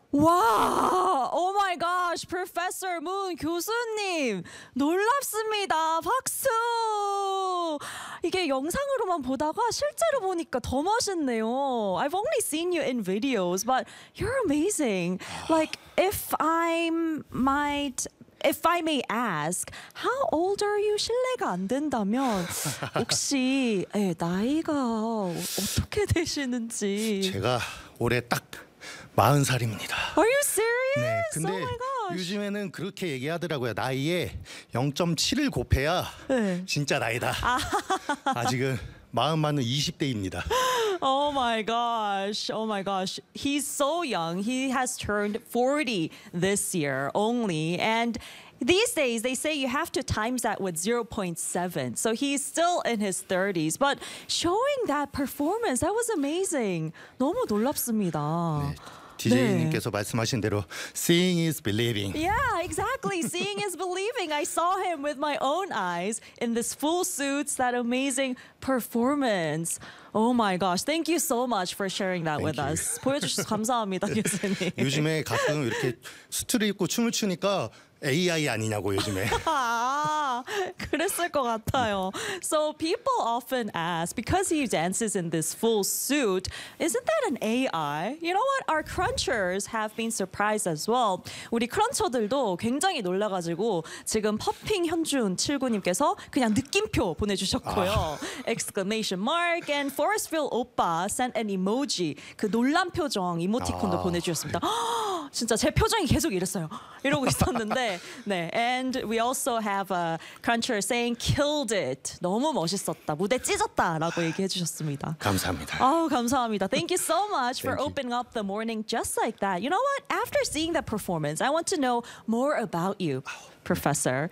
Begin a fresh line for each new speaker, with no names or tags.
와, oh my gosh, Professor Moon 교수님 놀랍습니다. 박수. 이게 영상으로만 보다가 실제로 보니까 더 멋있네요. I've only seen you in videos, but you're amazing. Like, if I may ask, how old are you? 실례가 안 된다면 혹시 나이가 어떻게 되시는지.
제가 올해 딱 40살입니다.
Are you serious?
네, 근데
Oh my gosh.
요즘에는 그렇게 얘기하더라고요. 나이에 0.7을 곱해야
네.
진짜 나이다. 아직은 마음 맞는 20대입니다.
Oh my gosh. Oh my gosh. He's so young. He has turned 40 this year only. And these days, they say you have to times that with 0.7. So he's still in his 30s. But showing that performance, that was amazing. 너무 놀랍습니다.
DJ님께서 말씀하신 대로 seeing is believing.
Yeah, exactly. Seeing is believing. I saw him with my own eyes in this full suits, that amazing performance. Oh my gosh. Thank you so much for sharing that with
you.
us. 보여주셔서 감사합니다, 교수님.
요즘에 가끔 이렇게 수트를 입고 춤을 추니까 AI 아니냐고 요즘에.
아, 그랬을 것 같아요. So people often ask, because he dances in this full suit, isn't that an AI? You know what? Our crunchers have been surprised as well. 우리 크런처들도 굉장히 놀라가지고 지금 퍼핑 현준 79님께서 그냥 느낌표 보내주셨고요. Exclamation mark. And Forestville 오빠 sent an emoji. 그 놀란 표정 이모티콘도 보내주셨습니다. 진짜 제 표정이 계속 이랬어요. 이러고 있었는데. 네, and we also have a cruncher saying killed it. 너무 멋있었다. 무대 찢었다라고 얘기해 주셨습니다.
감사합니다.
Oh, 감사합니다. Thank you so much for
Thank you.
opening up the morning just like that. You know what? After seeing that performance, I want to know more about you, Professor.